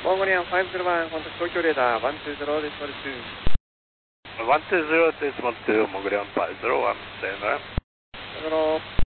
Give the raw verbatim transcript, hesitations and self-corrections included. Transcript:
モンゴリアンごじゅうワン、コンタクト東京レーダー、いちにゼロデシマルツー。 いちにゼロデシマルツー、モンゴリアンごじゅうワン、ステンド。 ゼロ